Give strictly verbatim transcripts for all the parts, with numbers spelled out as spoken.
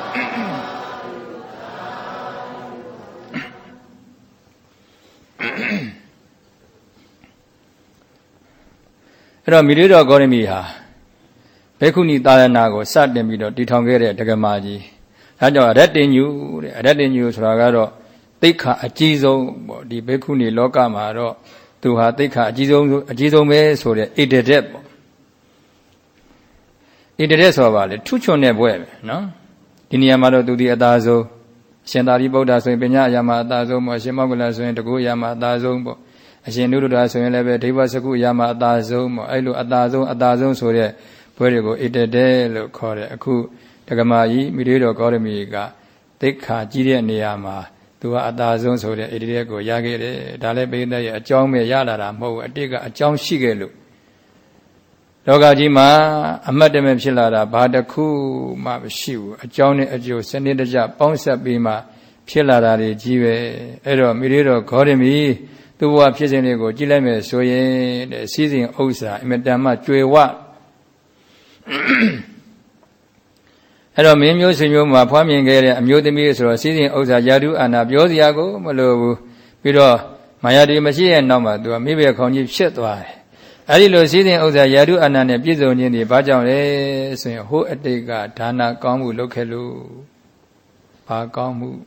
အဲ့တော့မိရိတော်ဂေါရမီဟာဘေက္ခုနီသာသနာကိုစတင်ပြီးတော့တည်ထောင်ခဲ့တဲ့ဒကမာကြီးဒါကြောင့်အရတ္တညုတဲ့အရတ္တညုဆိုတာကတော့သိက္ခာအကြီးဆုံးပေါ့ဒီဘေက္ခုနီလောကမှာတော့သူဟာသိက္ခာအကြီးဆုံးအကြီးဆုံးပဲဆိုတဲ့ဣတရက်ပေါ့ဣတရက်ဆိုပါလေထုချွန်တဲ့ဘွဲ့ပဲနော်ဒီနေရာမှာတော့သူဒီအသာဆုံးရှင်သာရိပုတ္တရာဆိုရင်ပညာအရာမှာအသာဆုံးပေါ့ရှင်မောဂလဆိုရင်တကုအရာမှာအသာဆုံးပေါ့အရှင်နုဒ္ဒရာဆိုရင်လည်းပဲဒိဗ္ဗစကုအရာမှာအသာဆုံးပေါ့အဲ့လိုအသာဆုံးအသာဆုံးဆိုတဲ့ဘွဲ့တွေကိုဣတရက်လို့ခေါ်တယ်အခုဒကမာကြီးမိရိတော်ဂေါရမီကသိက္ခာကြီးတဲ့နေရာမှာသူကအသာဆုံးဆိုတဲ့ဣတရက်ကိုရခဲ့တယ်ဒါလည်းပိဋကရဲ့အကြောင်းပဲရလာတာမဟုတ်ဘူးအတိတ်ကအကြောင်းရှိခဲ့လို့လောကကြီးမှာအမတ်တမဲ့ဖြစ်လာတာဘာတစ်ခုမှမရှိဘူးအကြောင်းနဲ့အကျိုးစနစ်တကျပေါင်းစပ်ပြီးမှဖြစ်လာတာတွေကြီးပဲအဲ့တော့မိရိတော်ဂေါရမီသူ့ဘဝဖြစ်စဉ်တွေကိုကြည့်လိုက်မယ်ဆိုရင်တဲ့စီးစိမ်ဥစ္စာအင်မတန်မှကြွယ်ဝအဲ့တော့မင်းမျိုးဆွေမျိုးမှာဖွားမြင်ခဲ့တဲ့အမျိုးသမီးဆိုတော့စီးစိမ်ဥစ္စာယာတုအာနာပြောစရာကိုမလိုဘူးပြီးတော့မာယာတိမရှိရဲ့နောက်မှာသူကမိဘခေါင်းကြီးဖြစ်သွားတယ်အဲ့ဒီလိုစီးစိမ်ဥစ္စာယာတုအာနာနဲ့ပြည့်စုံခြင်းဒီဘာကြောင့်လဲဆိုရင်ဟိုအတိတ်ကဒါနကောင်းမှုလုပ်ခဲ့လို့ဘာကောင်းမှု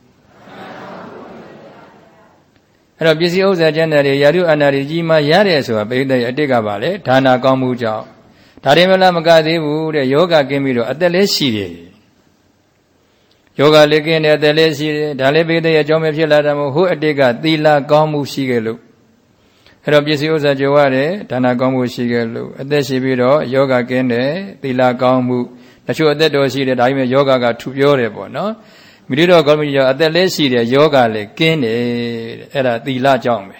အဲ့တော့ပစ္စည်းဥစ္စာကျန်တဲ့တွေယာတုအာနာတွေကြီးမှရတယ်ဆိုတာပိဋကရဲ့အတိတ်ကပါလေဒါနကောင်းမှုကြောင့်ဒါရင်မလားမကသေးဘူးတဲ့ယောဂကင်းပြီးတော့အသက်လည်းရှိတယ်ယောဂလေးကင်းတဲ့အသက်လည်းရှိတယ်ဒါလည်းပိဋကရဲ့အကြောင်းပဲဖြစ်လာတာမို့ဟိုအတိတ်ကသီလကောင်းမှုရှိခဲ့လို့အဲ့တော့ပစ္စည်းဥစ္စာကြွယ်ဝတယ်ဒါနကောင်းမှုရှိခဲ့လို့အသက်ရှိပြီးတော့ယောဂကင်းတယ်သီလကောင်းမှုတချို့အသက်တော်ရှိတယ်ဒါပေမဲ့ယောဂကထူပြောတယ်ပေါ့နော်မိရိတော်ကောင်းမှုကြောင့်အသက်လည်းရှိတယ်ယောဂလည်းကင်းတယ်တဲ့အဲ့ဒါသီလကြောင့်ပဲ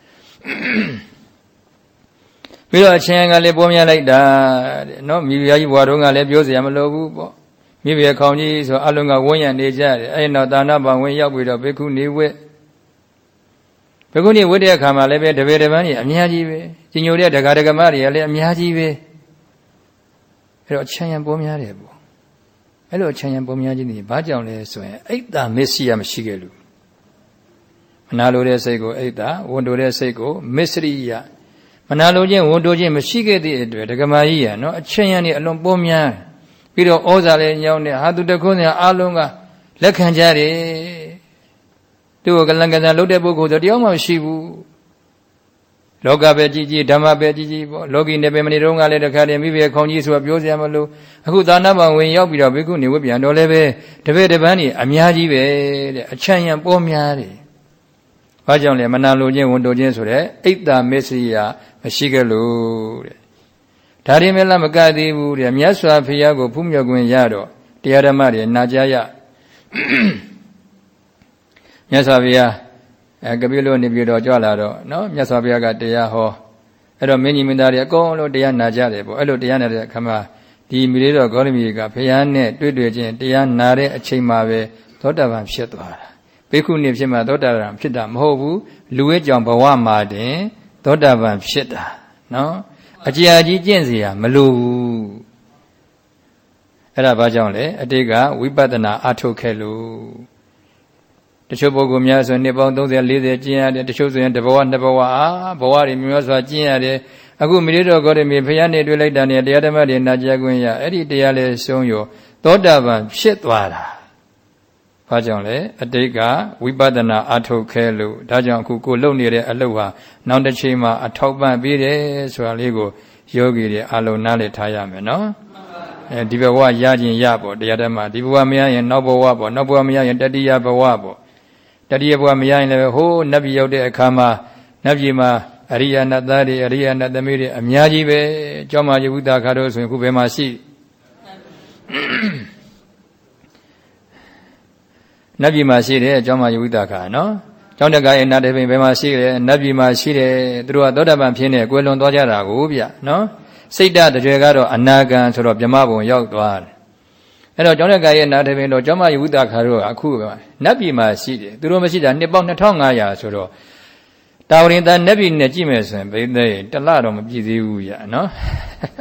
ပြီးတော့အချင်းကလည်းပေါ်များလိုက်တာတဲ့နော်မိဖုရားကြီးဘွားတော်ကလည်းပြောစရာမလိုဘူးပေါ့မိဖုရားခေါင်းကြီးဆိုအလုံးကဝန်းရံနေကြတယ်အဲ့နောက်ဒါနဘဝင်ရောက်ပြီးတော့ဘေကုနေဝက်ဘေကုနေဝက်တဲ့အခါမှာလည်းပဲတပည့်တပန်းကြီးအများကြီးပဲကြီးညိုတဲ့ဒကာဒကမတွေကလည်းအများကြီးပဲအဲ့တော့အချင်းရံပေါ်များတယ်ပေါ့အဲ့လိုအချင်းရံပေါ်များခြင်းဒီဘာကြောင့်လဲဆိုရင်အိတ်တာမစ္စရိယမရှိခဲ့လို့မနာလိုတဲ့စိတ်ကိုအိတ်တာဝန်တိုတဲ့စိတ်ကိုမစ္စရိယမနာလိုခြင်းဝန်တိုခြင်းမရှိခဲ့တဲ့အတွက်ဒကမာကြီးရနော်အချင်းရံနေအလွန်ပေါ်များပြီးတော့ဩဇာလည်းညောင်းတဲ့ဟာသူတခုနဲ့အားလုံးကလက်ခံကြတယ်သူ့ကိုကလန်ကစားလုပ်တဲ့ပုဂ္ဂိုလ်ဆိုတယောက်မှမရှိဘူးလောကပဲကြည်ကြည်ဓမ္မပဲကြည်ကြည်ပေါ့လောကီနေပဲမနေတော့ကလည်းတခါတည်းမိဘခေါင်းကြီးဆိုတာပြောစရာမလိုအခုသာနာမှာဝင်ရောက်ပြီးတော့ဘိက္ခုနေဝိပြန်တော့လည်းပဲတပည့်တပန်းကြီးအများကြီးပဲတဲ့အချမ်းရံပေါ်များတယ်ဘာကြောင့်လဲမနာလိုခြင်းဝန်တိုခြင်းဆိုတဲ့အိတ်တာမစ္စရိယမရှိခဲ့လို့တဲ့ဒါရင်မလားမကသေးဘူးတဲ့မြတ်စွာဘုရားကိုဖူးမြော်ခွင့်ရတော့တရားဓမ္မတွေနာကြားရမြတ်စွာဘုရားအဲကပိလို့နေပြီးတော့ကြွလာတော့နော်မြတ်စွာဘုရားကတရားဟောအဲ့တော့မင်းကြီးမင်းသားတွေအကုန်လုံးတရားနာကြတယ်ပေါ့အဲ့လိုတရားနာတဲ့အခါမှာဒီမိရိတော်ဂေါရမီကဘုရားနဲ့တွေ့တွေ့ချင်းတရားနာတဲ့အချိန်မှာပဲသောတာပန်ဖြစ်သွားတာဘေက္ခုနေဖြစ်မှသောတာပန်ဖြစ်တာမဟုတ်ဘူးလူရဲ့ကြောင့်ဘဝမှာတင်သောတာပန်ဖြစ်တာနော်အကြာကြီးကျင့်เสียမလိုဘူးအဲ့ဒါဘာကြောင့်လဲအတိတ်ကဝိပဿနာအထုတ်ခဲ့လို့တချို့ပုဂ္ဂိုလ်များဆိုနှစ်ပေါင်းသုံးဆယ်လေးဆယ်ကျင့်ရတယ်တချို့ဆိုရင်တစ်ဘဝနှစ်ဘဝအာဘဝတွေမျိုးစွာကျင့်ရတယ်အခုမိရိတော်ဂေါရမီဘုရားနဲ့တွေ့လိုက်တာနဲ့တရားဓမ္မတွေနာကြားခွင့်ရအဲ့ဒီတရားလေးဆုံးရောသောတာပန်ဖြစ်သွားတာဘာကြောင့်လဲအတိတ်ကဝိပဿနာအထုတ်ခဲ့လို့ဒါကြောင့်အခုကိုလုပ်နေတဲ့အလုပ်ဟာနောက်တစ်ချိန်မှာအထောက်ပံ့ပေးတယ်ဆိုတာလေးကိုယောဂီတွေအလုံးနားလည်ထားရမယ်နော်အဲဒီဘဝရခြင်းရပေါ့တရားဓမ္မဒီဘဝမရရင်နောက်ဘဝပေါ့နောက်ဘဝမရရင်တတိယဘဝပေါ့တတိယဘဝမရရင်လည်းဟိုးနတ်ပြည်ရောက်တဲ့အခါမှာနတ်ပြည်မှာအရိယာနတ်သားတွေအရိယာနတ်သမီးတွေအများကြီးပဲကျောင်းမှာယဝုဒခါတို့ဆိုရင်ခုဘယ်မှာရှိနတ်ပြည်မှာရှိတယ်ကျောင်းမှာယဝုဒခါနော်ကျောင်းတက္ကရဲ့နတ်တေပင်ဘယ်မှာရှိတယ်နတ်ပြည်မှာရှိတယ်သူတို့ကသောတာပန်ဖြစ်နေကွယ်လွန်သွားကြတာကိုဗျနော်စိတ်ဓာတ်တကြွယ်ကတော့အနာဂံဆိုတော့ဗြဟ္မဘုံရောက်သွားတယ်အဲ့တော့ကျောင်းတက္ကရဲ့နတ်တေပင်တို့ကျောင်းမှာယဝုဒခါတို့ကအခုနတ်ပြည်မှာရှိတယ်သူတို့မရှိတာနှစ်ပေါင်းနှစ်ထောင်ငါးရာဆိုတော့တာဝရင်သားနတ်ပြည်နဲ့ကြည့်မယ်ဆိုရင်ဘိသိတလတော့မပြည့်သေးဘူးဗျနော်